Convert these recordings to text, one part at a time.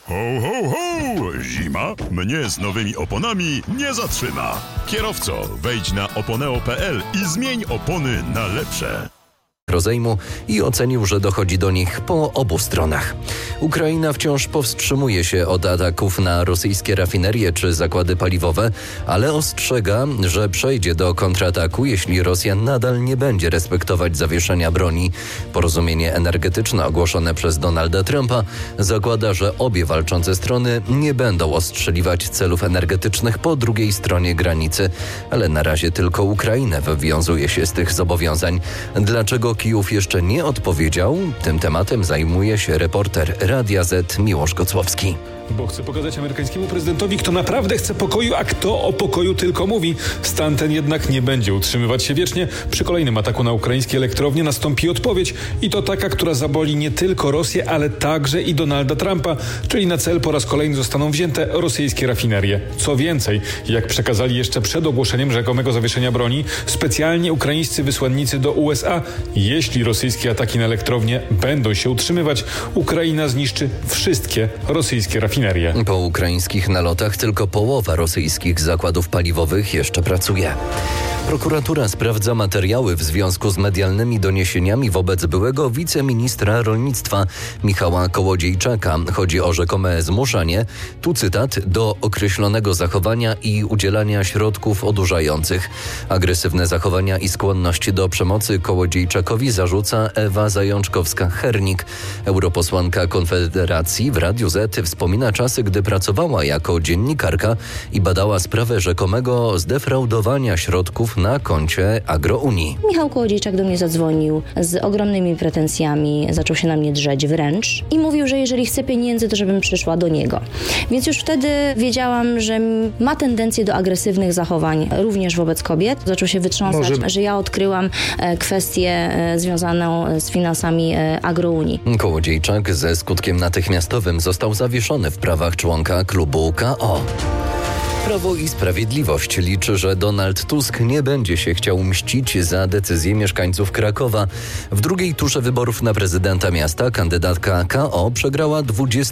Ho, ho, ho! Zima mnie z nowymi oponami nie zatrzyma. Kierowco, wejdź na oponeo.pl i zmień opony na lepsze. Rozejmu i ocenił, że dochodzi do nich po obu stronach. Ukraina wciąż powstrzymuje się od ataków na rosyjskie rafinerie czy zakłady paliwowe, ale ostrzega, że przejdzie do kontrataku, jeśli Rosja nadal nie będzie respektować zawieszenia broni. Porozumienie energetyczne ogłoszone przez Donalda Trumpa zakłada, że obie walczące strony nie będą ostrzeliwać celów energetycznych po drugiej stronie granicy, ale na razie tylko Ukraina wywiązuje się z tych zobowiązań. Dlaczego Kijów jeszcze nie odpowiedział? Tym tematem zajmuje się reporter Radia Z Miłosz Gocłowski. Bo chce pokazać amerykańskiemu prezydentowi, kto naprawdę chce pokoju, a kto o pokoju tylko mówi. Stan ten jednak nie będzie utrzymywać się wiecznie. Przy kolejnym ataku na ukraińskie elektrownie nastąpi odpowiedź i to taka, która zaboli nie tylko Rosję, ale także i Donalda Trumpa, czyli na cel po raz kolejny zostaną wzięte rosyjskie rafinerie. Co więcej, jak przekazali jeszcze przed ogłoszeniem rzekomego zawieszenia broni, specjalnie ukraińscy wysłannicy do USA, jeśli rosyjskie ataki na elektrownie będą się utrzymywać, Ukraina zniszczy wszystkie rosyjskie rafinerie. Po ukraińskich nalotach tylko połowa rosyjskich zakładów paliwowych jeszcze pracuje. Prokuratura sprawdza materiały w związku z medialnymi doniesieniami wobec byłego wiceministra rolnictwa Michała Kołodziejczaka. Chodzi o rzekome zmuszanie, tu cytat, do określonego zachowania i udzielania środków odurzających. Agresywne zachowania i skłonność do przemocy Kołodziejczakowi zarzuca Ewa Zajączkowska-Hernik. Europosłanka Konfederacji w Radiu Z wspomina czasy, gdy pracowała jako dziennikarka i badała sprawę rzekomego zdefraudowania środków na koncie Agrounii. Michał Kołodziejczak do mnie zadzwonił z ogromnymi pretensjami, zaczął się na mnie drzeć wręcz i mówił, że jeżeli chce pieniędzy, to żebym przyszła do niego. Więc już wtedy wiedziałam, że ma tendencję do agresywnych zachowań również wobec kobiet. Zaczął się wytrząsać, że ja odkryłam kwestię związaną z finansami Agrounii. Kołodziejczak ze skutkiem natychmiastowym został zawieszony w prawach członka klubu KO. Prawo i Sprawiedliwość liczy, że Donald Tusk nie będzie się chciał mścić za decyzję mieszkańców Krakowa. W drugiej turze wyborów na prezydenta miasta kandydatka KO przegrała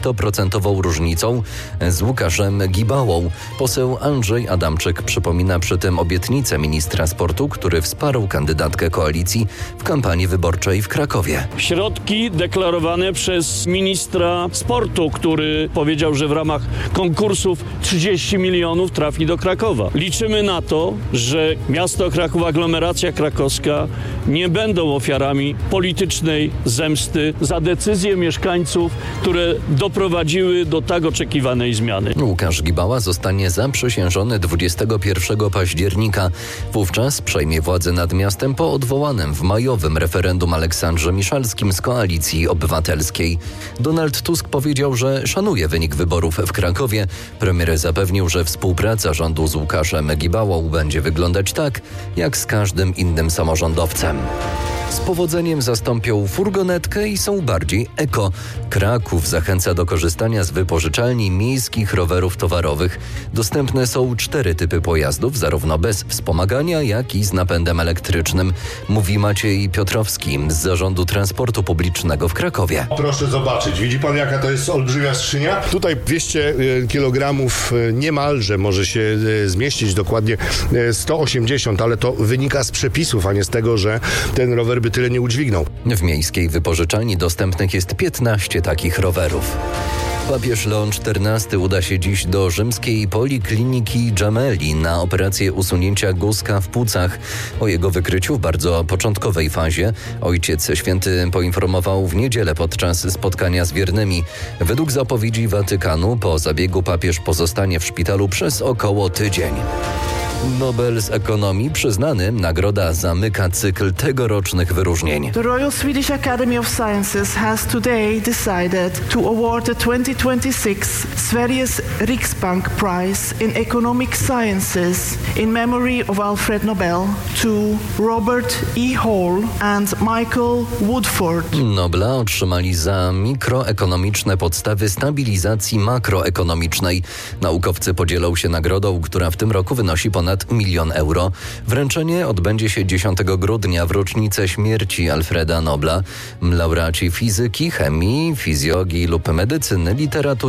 20% różnicą z Łukaszem Gibałą. Poseł Andrzej Adamczyk przypomina przy tym obietnicę ministra sportu, który wsparł kandydatkę koalicji w kampanii wyborczej w Krakowie. Środki deklarowane przez ministra sportu, który powiedział, że w ramach konkursów 30 milionów trafi do Krakowa. Liczymy na to, że miasto Kraków, aglomeracja krakowska nie będą ofiarami politycznej zemsty za decyzje mieszkańców, które doprowadziły do tak oczekiwanej zmiany. Łukasz Gibała zostanie zaprzysiężony 21 października. Wówczas przejmie władzę nad miastem po odwołanym w majowym referendum Aleksandrze Miszalskim z Koalicji Obywatelskiej. Donald Tusk powiedział, że szanuje wynik wyborów w Krakowie. Premier zapewnił, że współpraca rządu z Łukaszem Gibałą będzie wyglądać tak, jak z każdym innym samorządowcem. Z powodzeniem zastąpią furgonetkę i są bardziej eko. Kraków zachęca do korzystania z wypożyczalni miejskich rowerów towarowych. Dostępne są 4 typy pojazdów, zarówno bez wspomagania, jak i z napędem elektrycznym. Mówi Maciej Piotrowski z Zarządu Transportu Publicznego w Krakowie. Proszę zobaczyć, widzi pan, jaka to jest olbrzymia skrzynia? Tutaj 200 kg niemalże może się zmieścić, dokładnie 180, ale to wynika z przepisów, a nie z tego, że ten rower by tyle nie udźwignął. W miejskiej wypożyczalni dostępnych jest 15 takich rowerów. Papież Leon XIV uda się dziś do rzymskiej polikliniki Gemelli na operację usunięcia guzka w płucach. O jego wykryciu w bardzo początkowej fazie Ojciec Święty poinformował w niedzielę podczas spotkania z wiernymi. Według zapowiedzi Watykanu po zabiegu papież pozostanie w szpitalu przez około tydzień. Nobel z ekonomii przyznany, nagroda zamyka cykl tegorocznych wyróżnień. The Royal Swedish Academy of Sciences has today decided to award the 2026 Sveriges Riksbank Prize in Economic Sciences in memory of Alfred Nobel to Robert E. Hall and Michael Woodford. Nobla otrzymali za mikroekonomiczne podstawy stabilizacji makroekonomicznej. Naukowcy podzielą się nagrodą, która w tym roku wynosi ponad 1 milion euro. Wręczenie odbędzie się 10 grudnia w rocznicę śmierci Alfreda Nobla. Laureaci fizyki, chemii, fizjologii lub medycyny, literatury